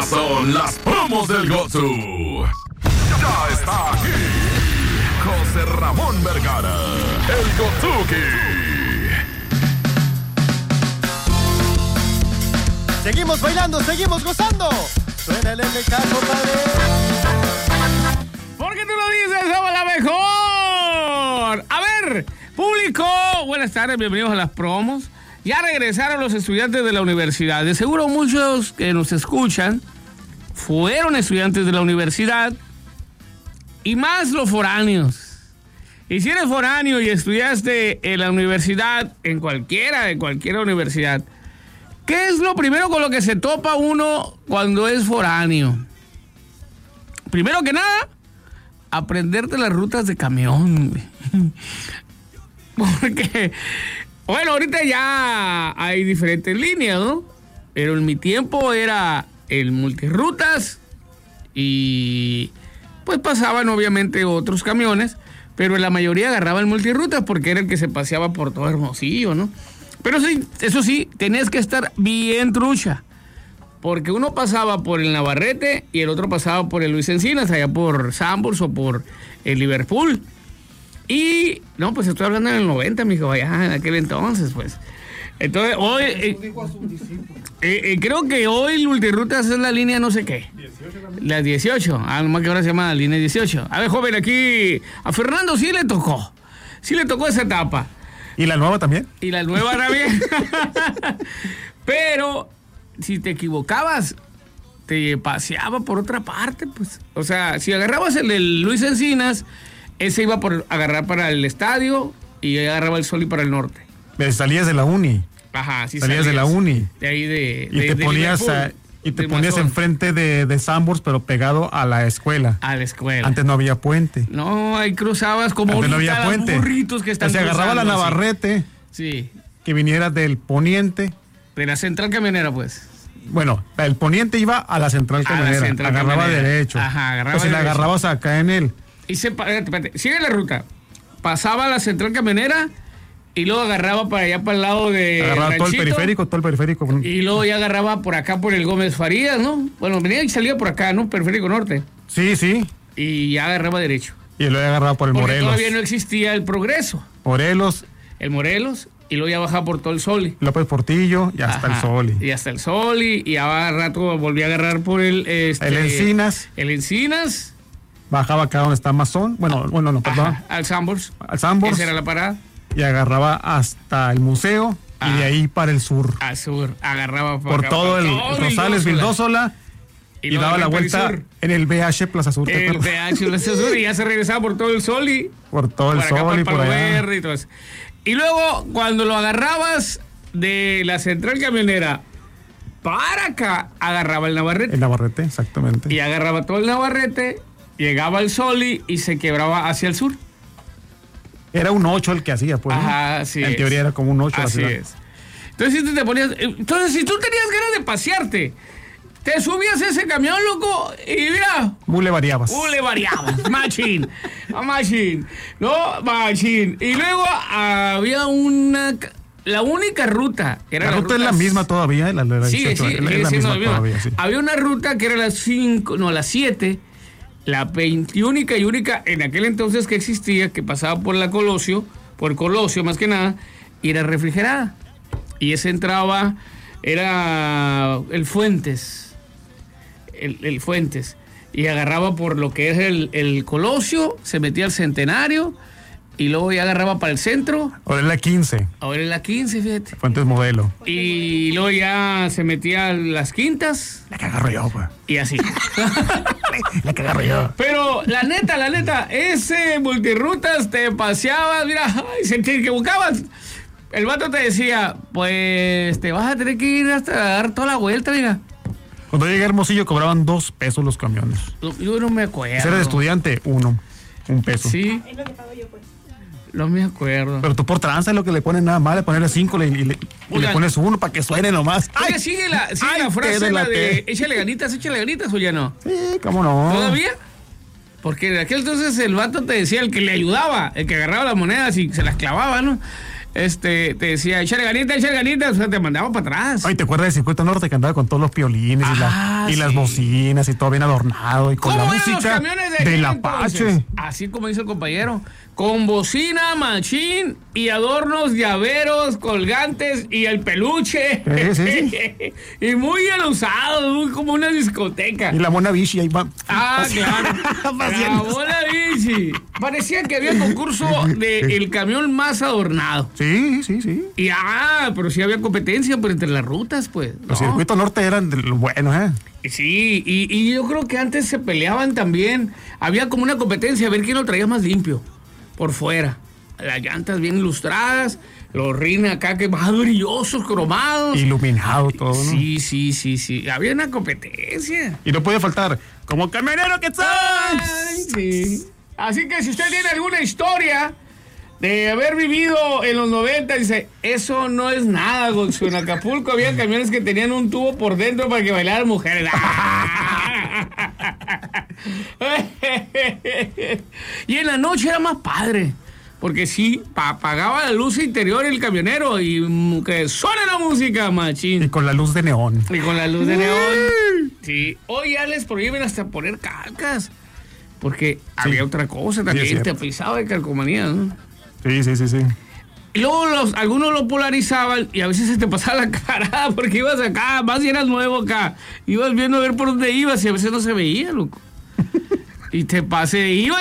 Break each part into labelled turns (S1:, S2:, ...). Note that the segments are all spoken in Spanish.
S1: Estas son las promos del Gotsu. Ya está aquí José Ramón Vergara, el Gotsuki.
S2: Seguimos bailando, seguimos gozando. Suena el MK, compadre.
S3: ¿Por qué tú lo dices? ¡Somos la mejor! A ver, público, buenas tardes, bienvenidos a las promos. Ya regresaron los estudiantes de la universidad. De seguro muchos que nos escuchan fueron estudiantes de la universidad y más los foráneos. Y si eres foráneo y estudiaste en la universidad, en cualquier universidad, ¿qué es lo primero con lo que se topa uno cuando es foráneo? Primero que nada, aprenderte las rutas de camión. Porque, bueno, ahorita ya hay diferentes líneas, ¿no? Pero en mi tiempo era el multirrutas y pues pasaban obviamente otros camiones, pero la mayoría agarraba el multirrutas porque era el que se paseaba por todo Hermosillo, ¿no? Pero sí, eso sí, tenías que estar bien trucha, porque uno pasaba por el Navarrete y el otro pasaba por el Luis Encinas, allá por Sanborns o por el Liverpool. Y, no, pues estoy hablando en el 90, mijo, allá en aquel entonces, pues. Entonces, hoy, creo que hoy el multirrutas es la línea no sé qué. 18, la 18, nomás que ahora se llama la línea 18. A ver, joven, aquí, a Fernando sí le tocó esa etapa.
S4: ¿Y la nueva también?
S3: Y la nueva también. Pero, si te equivocabas, te paseaba por otra parte, pues. O sea, si agarrabas el del Luis Encinas, ese iba por agarrar para el estadio y agarraba el Sol y para el norte.
S4: Salías de la uni.
S3: Ajá, sí.
S4: Salías de la uni.
S3: De ahí
S4: Y te ponías enfrente de Sanborns, pero pegado a la escuela.
S3: A la escuela.
S4: Antes no había puente.
S3: No, ahí cruzabas como
S4: antes no había puente.
S3: Burritos que están cruzando.
S4: Se agarraba la Navarrete.
S3: Sí.
S4: Que viniera del poniente.
S3: De la central camionera, pues.
S4: Bueno, el poniente iba a la central camionera. Agarraba derecho.
S3: Ajá, agarraba
S4: derecho. Si la agarrabas acá en él.
S3: Y espérate, sigue la ruta. Pasaba a la central camionera y luego agarraba para allá para el lado de
S4: agarraba
S3: Ranchito,
S4: todo el periférico.
S3: Y luego ya agarraba por acá por el Gómez Farías, ¿no? Bueno, venía y salía por acá, ¿no? Periférico Norte.
S4: Sí.
S3: Y ya agarraba derecho.
S4: Y luego ya agarraba por el
S3: porque
S4: Morelos.
S3: Todavía no existía el Progreso.
S4: El
S3: Morelos. Y luego ya bajaba por todo el Soli.
S4: López Portillo y hasta el Soli.
S3: Y hasta el Soli. Y a rato volví a agarrar por el
S4: Encinas.
S3: El Encinas.
S4: Bajaba acá donde está Mazón. Bueno, no, perdón.
S3: Ajá, al Sanborns.
S4: Esa
S3: era la parada.
S4: Y agarraba hasta el museo y de ahí para el sur.
S3: Al sur. Agarraba
S4: por todo el Rosales Vildósola y daba la vuelta en el BH Plaza Sur.
S3: El BH Plaza Sur y ya se regresaba por todo el Soli.
S4: Por todo el Soli, por allá.
S3: Verde y todo eso. Y luego, cuando lo agarrabas de la central camionera para acá, agarraba el Navarrete.
S4: El Navarrete, exactamente.
S3: Y agarraba todo el Navarrete, llegaba al Soli y se quebraba hacia el sur.
S4: Era un 8 el que hacía, pues.
S3: Ajá, sí.
S4: En teoría era como un 8.
S3: Así es. Entonces, si tú tenías ganas de pasearte, te subías a ese camión, loco, y mira.
S4: Mule variabas.
S3: Machín. No, machín. Y luego había la única ruta.
S4: La ruta es la misma todavía.
S3: Sí, es la misma todavía. Sí. Había una ruta que era las 7. La 21 y única en aquel entonces que existía, que pasaba por Colosio más que nada, y era refrigerada. Y ese entraba, era el Fuentes. El Fuentes. Y agarraba por lo que es el Colosio, se metía al Centenario, y luego ya agarraba para el centro.
S4: Ahora es la 15.
S3: Ahora es la 15, fíjate.
S4: Fuentes Modelo.
S3: Y luego ya se metía a las Quintas.
S4: La que agarro yo, pues.
S3: Y así.
S4: La que agarro yo.
S3: Pero la neta, ese multirrutas te paseabas, mira, si te equivocabas, el vato te decía, pues te vas a tener que ir hasta dar toda la vuelta, mira.
S4: Cuando llegué a Hermosillo cobraban 2 pesos los camiones.
S3: Yo no me acuerdo.
S4: Si eres estudiante, 1 peso.
S3: Sí.
S5: Es lo que pago yo, pues.
S3: No me acuerdo.
S4: Pero tú por tranza es lo que le pones nada más, le pones 5 y le pones 1 para que suene nomás.
S3: Oiga, sigue la frase la de échale ganitas o ya no.
S4: Sí, cómo no.
S3: ¿Todavía? Porque en aquel entonces el vato te decía el que le ayudaba, el que agarraba las monedas y se las clavaba, ¿no? te decía, échale ganitas, o sea, te mandaba para atrás.
S4: Ay, ¿te acuerdas del Circuito Norte que andaba con todos los piolines y las bocinas y todo bien adornado y con la música del Apache?
S3: Así como dice el compañero, con bocina, machín y adornos, llaveros, colgantes y el peluche.
S4: Sí.
S3: Y muy bien usado, muy como una discoteca.
S4: Y la Mona Vichy ahí va.
S3: Ah, claro. La Mona Vichy. Parecía que había concurso del camión más adornado.
S4: Sí.
S3: Y pero sí había competencia por entre las rutas, pues.
S4: Los circuitos norte eran de los buenos,
S3: Sí, y yo creo que antes se peleaban también. Había como una competencia a ver quién lo traía más limpio por fuera. Las llantas bien ilustradas, los rines acá que más brillosos, cromados.
S4: Iluminado todo, ¿no?
S3: Sí. Había una competencia.
S4: Y no podía faltar, como camionero que sos.
S3: Sí. Así que si usted tiene alguna historia de haber vivido en los 90, dice, eso no es nada, Gonzo. En Acapulco había camiones que tenían un tubo por dentro para que bailaran mujeres. Y en la noche era más padre, porque sí, apagaba la luz interior el camionero y que suena la música, machín.
S4: Y con la luz de neón.
S3: Sí, hoy ya les prohíben hasta poner calcas, porque había otra cosa también, te pisaba de calcomanía, ¿no?
S4: Sí.
S3: Y luego algunos lo polarizaban y a veces se te pasaba la carada porque ibas acá, más si eras nuevo acá, ibas viendo a ver por dónde ibas y a veces no se veía, loco. Y te pasabas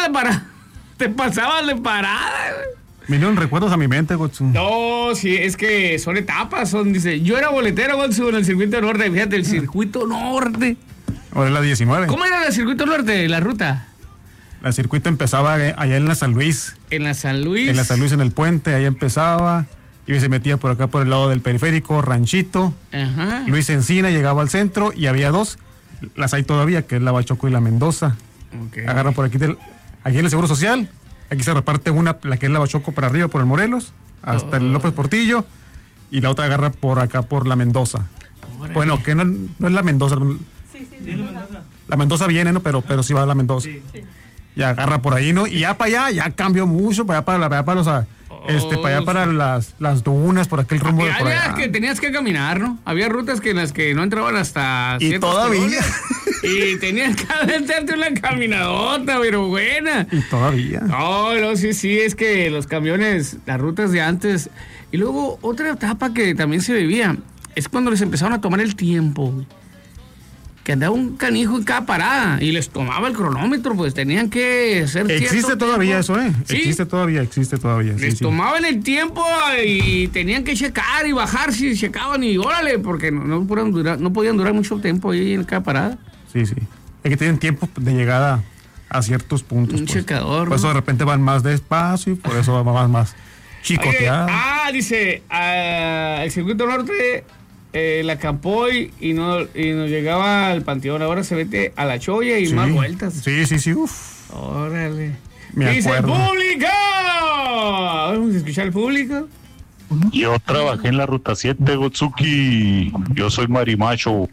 S3: de parada.
S4: Vinieron recuerdos a mi mente, Gotsu.
S3: No, sí, es que son etapas, dice, yo era boletero, Gotsu, en el circuito norte, fíjate, el circuito norte.
S4: Ahora es la 19.
S3: ¿Cómo era el circuito norte, la ruta?
S4: El circuito empezaba allá en la San Luis.
S3: En la San Luis.
S4: En la San Luis, en el puente, ahí empezaba. Y se metía por acá, por el lado del periférico, Ranchito.
S3: Ajá.
S4: Luis Encina llegaba al centro y había dos. Las hay todavía, que es la Bachoco y la Mendoza.
S3: Okay.
S4: Agarran por aquí, aquí en el Seguro Social. Aquí se reparte una, la que es la Bachoco para arriba, por el Morelos, hasta el López Portillo. Y la otra agarra por acá, por la Mendoza. Órale. Bueno, que no es la Mendoza.
S5: Sí, Mendoza.
S4: La Mendoza viene, ¿no? Pero sí va a la Mendoza. Sí. Y agarra por ahí, ¿no? Y ya para allá, ya cambió mucho, para allá para las dunas, por aquel rumbo de por allá.
S3: Que tenías que caminar, ¿no? Había rutas en las que no entraban hasta
S4: y todavía
S3: colonias, y tenías que aventarte una caminadota, pero buena.
S4: Y todavía.
S3: No, sí, es que los camiones, las rutas de antes. Y luego otra etapa que también se vivía es cuando les empezaron a tomar el tiempo, güey. Que andaba un canijo en cada parada y les tomaba el cronómetro, pues tenían que hacer
S4: Existe todavía
S3: tiempo.
S4: Eso,
S3: ¿Sí?
S4: Existe todavía.
S3: Les tomaban el tiempo y tenían que checar y bajar si checaban y órale, porque no podían durar mucho tiempo ahí en cada parada.
S4: Sí. Es que tienen tiempo de llegada a ciertos puntos.
S3: Un checador.
S4: Por eso de repente van más despacio y por eso van más chicoteados.
S3: Dice, el circuito norte... la Campoy y nos llegaba al Panteón. Ahora se mete a la Choya y más vueltas.
S4: Sí, uff.
S3: Órale.
S4: Dice
S3: ¡Público! Vamos a escuchar al público.
S6: Yo trabajé en la Ruta 7, Gotsuki. Yo soy marimacho.
S3: Bueno,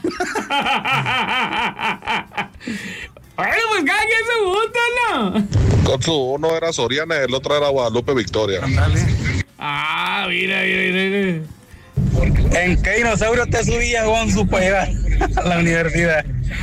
S3: pues cada quien se gusta, ¿no?
S7: Gotsu, uno era Soriana y el otro era Guadalupe Victoria.
S3: Mira.
S8: ¿En qué dinosaurio te subías, Gonzo, para llegar a la universidad?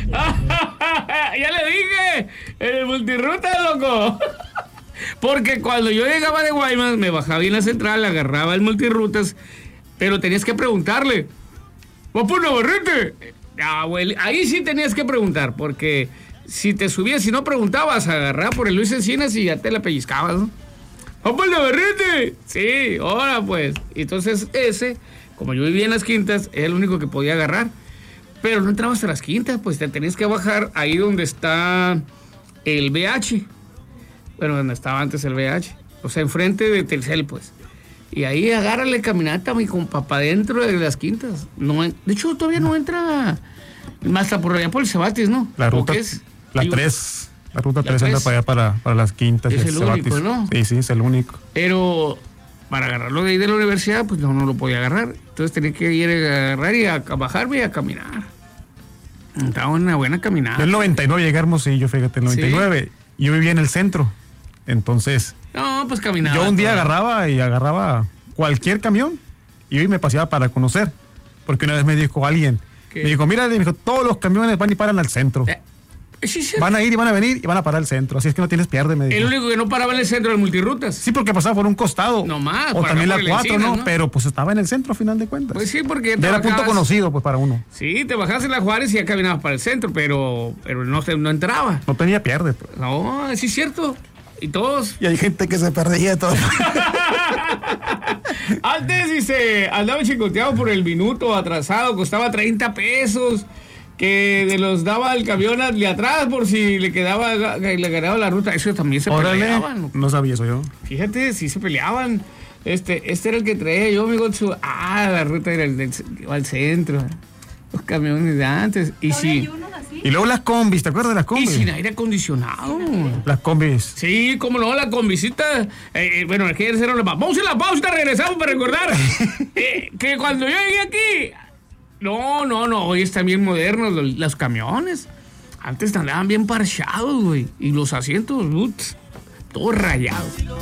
S3: Ya le dije, en el multirruta, loco. Porque cuando yo llegaba de Guaymas, me bajaba en la central, agarraba el multirrutas, pero tenías que preguntarle, ¿vas por Navarrete? Ahí sí tenías que preguntar, porque si te subías y no preguntabas, agarraba por el Luis Encinas y ya te la pellizcabas, ¿no? ¡Vas por Navarrete! Sí, ahora pues. Entonces como yo vivía en las quintas, era el único que podía agarrar. Pero no entraba hasta las quintas, pues te tenías que bajar ahí donde está el BH. Bueno, donde estaba antes el BH. O sea, enfrente de Telcel, pues. Y ahí agárrale caminata, mi compa, para dentro de las quintas. No, de hecho, todavía no entra hasta por allá por el Cebatis, ¿no?
S4: La ruta, la 3. La ruta 3 entra para allá para las quintas.
S3: Es el único, ¿no?
S4: Sí, es el único.
S3: Pero... para agarrarlo de ahí de la universidad, pues no lo podía agarrar. Entonces tenía que ir a agarrar y a bajarme y a caminar. Estaba una buena caminada.
S4: Yo en el 99 llegué a Hermosillo, fíjate, en el 99. ¿Sí? Yo vivía en el centro. Entonces...
S3: no, pues caminaba.
S4: Yo un día agarraba cualquier camión y hoy me paseaba para conocer. Porque una vez me dijo alguien,
S3: ¿qué?
S4: me dijo, mira, todos los camiones van y paran al centro.
S3: Sí, sí.
S4: Van a ir y van a venir y van a parar al centro. Así es que no tienes pierde, me dijo.
S3: El único que no paraba en el centro del multirrutas.
S4: Sí, porque pasaba por un costado.
S3: No más,
S4: O
S3: para
S4: también
S3: acá
S4: la
S3: por la
S4: 4,
S3: encina,
S4: ¿no?
S3: ¿no?
S4: Pero pues estaba en el centro a final de cuentas.
S3: Pues sí, porque
S4: Ya era punto conocido, pues, para uno.
S3: Sí, te bajabas en la Juárez y ya caminabas para el centro, pero no entraba.
S4: No tenía pierde. Pues.
S3: No, sí es cierto. Y todos.
S4: Y hay gente que se perdía todo.
S3: Antes, dice, andaba chicoteado por el minuto atrasado, costaba 30 pesos, que los daba el camión de atrás por si le ganaba la ruta. Eso también se
S4: Órale,
S3: peleaban.
S4: no sabía eso yo.
S3: Fíjate, sí se peleaban. Este era el que traía yo, amigo. La ruta era iba al centro. Los camiones de antes. Y sí.
S4: Y luego las combis, ¿te acuerdas de las
S3: Y
S4: combis?
S3: sin aire acondicionado.
S4: Las combis.
S3: Sí, cómo no, la combisita. Bueno, aquí era la vamos a la pausa, regresamos para recordar que cuando yo llegué aquí. No, hoy están bien modernos los camiones. Antes andaban bien parchados, güey. Y los asientos, todos rayados.